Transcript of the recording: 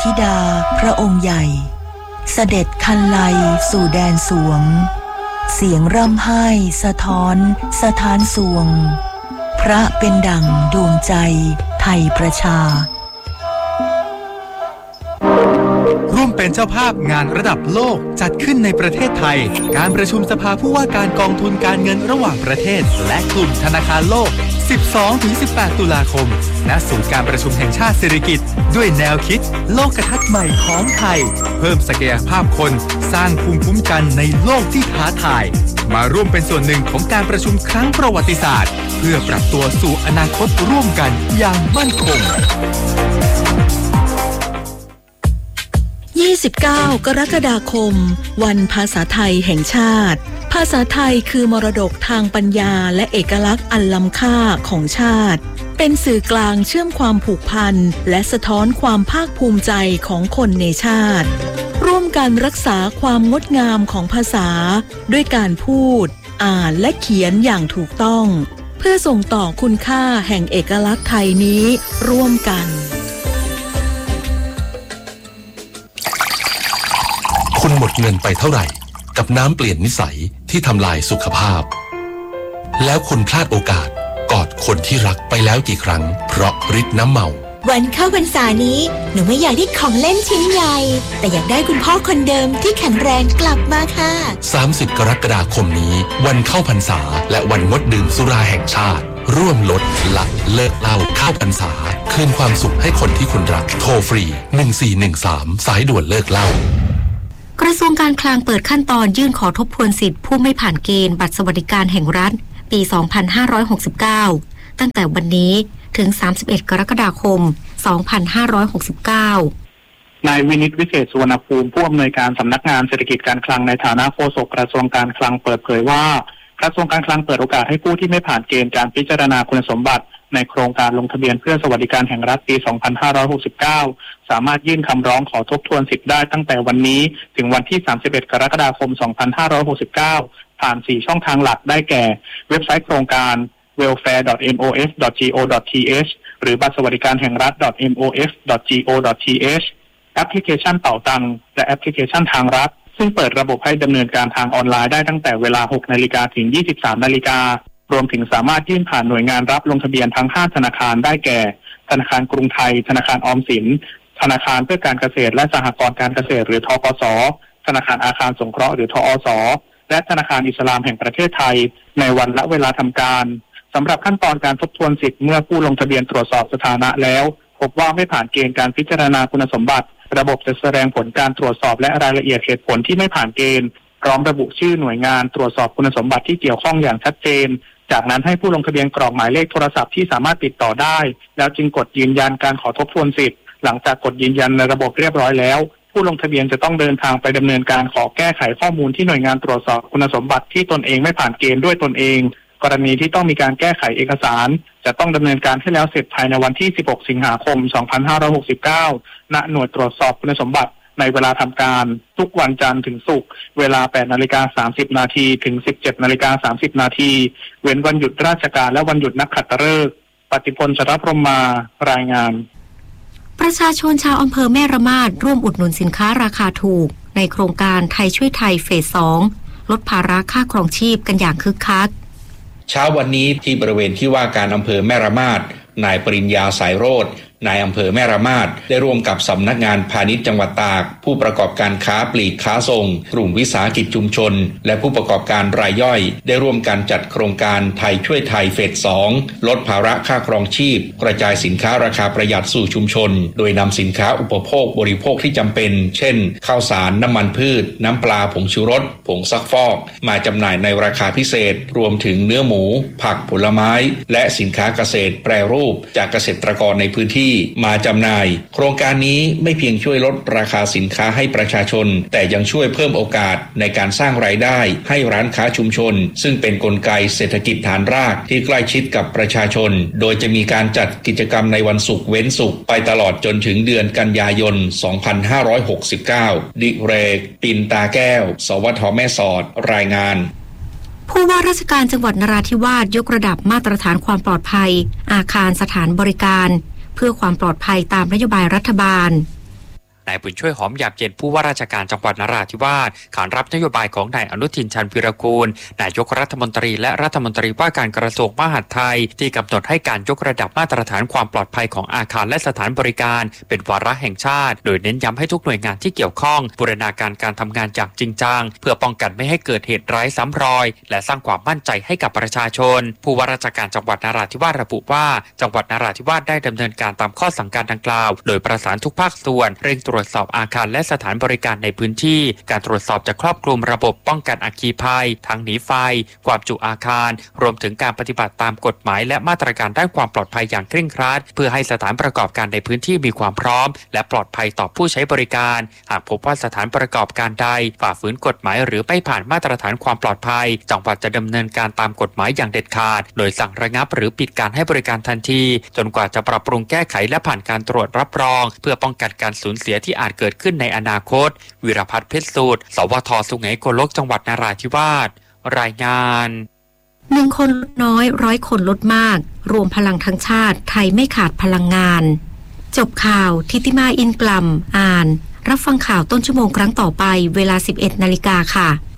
ธิดาพระองค์ใหญ่เสด็จคันไลสู่แดนสวงเสียงร่ำไห้สะท้อนสถานสวงพระเป็นดั่งดวงใจไทยประชาร่วมเป็นเจ้าภาพงานระดับโลกจัดขึ้นในประเทศไทยการประชุมสภาผู้ว่าการกองทุนการเงินระหว่างประเทศและกลุ่มธนาคารโลก 12-18 ตุลาคมณศูนย์การประชุมแห่งชาติสิริกิติ์ด้วยแนวคิดโลกทัศน์ใหม่ของไทยเพิ่มศักยภาพคนสร้างภูมิคุ้มกันในโลกที่ท้าทายมาร่วมเป็นส่วนหนึ่งของการประชุมครั้งประวัติศาสตร์เพื่อปรับตัวสู่อนาคตร่วมกันอย่างมั่นคง 29 กรกฎาคมวันภาษาไทยแห่งชาติภาษาไทยคือมรดกทางปัญญาและเอกลักษณ์อันล้ำค่าของชาติเป็นสื่อกลางเชื่อมความผูกพันและสะท้อนความภาคภูมิใจของคนในชาติร่วมกันรักษาความงดงามของภาษาด้วยการพูดอ่านและเขียนอย่างถูกต้องเพื่อส่งต่อคุณค่าแห่งเอกลักษณ์ไทยนี้ร่วมกันคุณหมดเงินไปเท่าไหร่กับน้ำเปลี่ยนนิสัยที่ทำลายสุขภาพแล้วคุณพลาดโอกาสกอดคนที่รักไปแล้วกี่ครั้งเพราะฤทธิ์น้ำเมาวันเข้าพรรษานี้หนูไม่อยากได้ของเล่นชิ้นใหญ่แต่อยากได้คุณพ่อคนเดิมที่แข็งแรงกลับมาค่ะ 30 กรกฎาคมนี้วันเข้าพรรษาและวันงดดื่มสุราแห่งชาติร่วมลดละเลิกเหล้าเข้าพรรษาคืนความสุขให้คนที่คุณรักโทรฟรี1413สายด่วนเลิกเหล้ากระทรวงการคลังเปิดขั้นตอนยื่นขอทบทวนสิทธิผู้ไม่ผ่านเกณฑ์บัตรสวัสดิการแห่งรัฐปี 2569 ตั้งแต่วันนี้ถึง 31 กรกฎาคม 2569 นายวินิตวิเศษสุวรรณภูมิผู้อำนวยการสำนักงานเศรษฐกิจการคลังในฐานะโฆษกกระทรวงการคลังเปิดเผยว่ากระทรวงการคลังเปิดโอกาสให้ผู้ที่ไม่ผ่านเกณฑ์การพิจารณาคุณสมบัติในโครงการลงทะเบียนเพื่อสวัสดิการแห่งรัฐปี 2569 สามารถยื่นคำร้องขอทบทวนสิทธิ์ได้ตั้งแต่วันนี้ถึงวันที่ 31 กรกฎาคม 2569 ผ่าน 4 ช่องทางหลักได้แก่เว็บไซต์โครงการ welfare.mof.go.th หรือบัตรสวัสดิการแห่งรัฐ .mof.go.th แอปพลิเคชันเป๋าตังค์และแอปพลิเคชันทางรัฐซึ่งเปิดระบบให้ดำเนินการทางออนไลน์ได้ตั้งแต่เวลา 6 นาฬิกาถึง 23 นาฬิการวมถึงสามารถยื่นผ่านหน่วยงานรับลงทะเบียนทั้ง 5 ธนาคารได้แก่ธนาคารกรุงไทยธนาคารออมสินธนาคารเพื่อการเกษตรและสหกรณ์การเกษตรหรือธกส.ธนาคารอาคารสงเคราะห์หรือทอส.และธนาคารอิสลามแห่งประเทศไทยในวันและเวลาทำการสำหรับขั้นตอนการทบทวนสิทธิ์เมื่อผู้ลงทะเบียนตรวจสอบสถานะแล้วพบว่าไม่ผ่านเกณฑ์การพิจารณาคุณสมบัติระบบจะแสดงผลการตรวจสอบและรายละเอียดเหตุผลที่ไม่ผ่านเกณฑ์พร้อมระบุชื่อหน่วยงานตรวจสอบคุณสมบัติที่เกี่ยวข้องอย่างชัดเจนจากนั้นให้ผู้ลงทะเบียนกรอกหมายเลขโทรศัพท์ที่สามารถติดต่อได้แล้วจึงกดยืนยันการขอทบทวนสิทธิ์หลังจากกดยืนยันในระบบเรียบร้อยแล้วผู้ลงทะเบียนจะต้องเดินทางไปดำเนินการขอแก้ไขข้อมูลที่หน่วยงานตรวจสอบคุณสมบัติที่ตนเองไม่ผ่านเกณฑ์ด้วยตนเองกรณีที่ต้องมีการแก้ไขเอกสารจะต้องดำเนินการให้แล้วเสร็จภายในวันที่ 16 สิงหาคม 2569 ณ หน่วยตรวจสอบคุณสมบัติในเวลาทำการทุกวันจันทร์ถึงศุกร์เวลา 8:30 น.ถึง 17:30 น.เว้นวันหยุดราชการและวันหยุดนักขัตฤกษ์ปฏิพล ชรพรหมารายงานประชาชนชาวอำเภอแม่ระมาดร่วมอุดหนุนสินค้าราคาถูกในโครงการไทยช่วยไทยเฟส 2 ลดภาระค่าครองชีพกันอย่างคึกคักเช้าวันนี้ที่บริเวณที่ว่าการอำเภอแม่ระมาดนายปริญญาสายโรจน์นายอำเภอแม่ระมาดได้ร่วมกับสำนักงานพาณิชย์จังหวัดตากผู้ประกอบการค้าปลีกค้าส่งกลุ่มวิสาหกิจชุมชนและผู้ประกอบการรายย่อยได้ร่วมกันจัดโครงการไทยช่วยไทยเฟส 2 ลดภาระค่าครองชีพกระจายสินค้าราคาประหยัดสู่ชุมชนโดยนำสินค้าอุปโภคบริโภคที่จำเป็นเช่นข้าวสารน้ำมันพืชน้ำปลาผงชูรสผงซักฟอกมาจำหน่ายในราคาพิเศษรวมถึงเนื้อหมูผักผลไม้และสินค้าเกษตรแปรรูปจากเกษตรกรในพื้นที่มาจำหน่ายโครงการนี้ไม่เพียงช่วยลดราคาสินค้าให้ประชาชนแต่ยังช่วยเพิ่มโอกาสในการสร้างรายได้ให้ร้านค้าชุมชนซึ่งเป็นกลไกเศรษฐกิจฐานรากที่ใกล้ชิดกับประชาชนโดยจะมีการจัดกิจกรรมในวันศุกร์เว้นศุกร์ไปตลอดจนถึงเดือนกันยายน 2569 ดิเรกปินตาแก้วสวทแม่สอดรายงานผู้ว่าราชการจังหวัดนราธิวาสยกระดับมาตรฐานความปลอดภัยอาคารสถานบริการเพื่อความปลอดภัยตามนโยบายรัฐบาลนายบุญช่วยหอมหยาบเย็นผู้ว่าราชการจังหวัดนราธิวาสขานรับนโยบายของนายอนุทินชาญวิรากูลนายกรัฐมนตรีและรัฐมนตรีว่าการกระทรวงมหาดไทยที่กำหนดให้การยกระดับมาตรฐานความปลอดภัยของอาคารและสถานบริการเป็นวาระแห่งชาติโดยเน้นย้ำให้ทุกหน่วยงานที่เกี่ยวข้องบูรณาการการทำงานอย่างจริงจังเพื่อป้องกันไม่ให้เกิดเหตุร้ายซ้ำรอยและสร้างความมั่นใจให้กับประชาชนผู้ว่าราชการจังหวัดนราธิวาสระบุว่าจังหวัดนราธิวาสได้ดำเนินการตามข้อสั่งการดังกล่าวโดยประสานทุกภาคส่วนเร่งตรวจสอบอาคารและสถานบริการในพื้นที่การตรวจสอบจะครอบคลุมระบบป้องกันอัคคีภัยทางหนีไฟความจุอาคารรวมถึงการปฏิบัติตามกฎหมายและมาตรการด้านความปลอดภัยอย่างเคร่งครัดเพื่อให้สถานประกอบการในพื้นที่มีความพร้อมและปลอดภัยต่อผู้ใช้บริการหากพบว่าสถานประกอบการใดฝ่าฝืนกฎหมายหรือไม่ผ่านมาตรฐานความปลอดภัยจังหวัดจะดำเนินการตามกฎหมายอย่างเด็ดขาดโดยสั่งระงับหรือปิดการให้บริการทันทีจนกว่าจะปรับปรุงแก้ไขและผ่านการตรวจรับรองเพื่อป้องกันการสูญเสียที่อาจเกิดขึ้นในอนาคตวิรพัฒน์เพชรสูตรสวท.สุไหงโกลกจังหวัดนราธิวาสรายงาน 1 คนลดน้อย100 คนลดมากรวมพลังทั้งชาติไทยไม่ขาดพลังงานจบข่าวทิติมาอินกลัมอ่านรับฟังข่าวต้นชั่วโมงครั้งต่อไปเวลา 11 นาฬิกาค่ะ